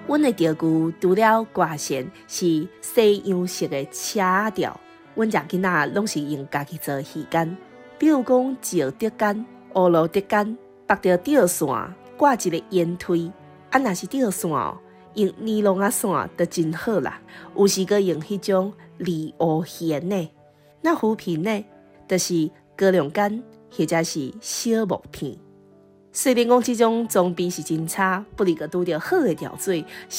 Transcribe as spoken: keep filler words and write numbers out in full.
阮的钓具除了挂线是西洋式的车钓，阮家囡仔拢是用家己做鱼竿，比如讲石竹竿、乌罗竹竿，绑着钓线，挂一个烟推。啊，若是钓线哦，用尼龙啊线就真好啦。有时阁用迄种离乌弦的，那浮萍呢，就是高粱竿或者是小木片。虽然讲这种装备是真差，不离个拄着好的钓水。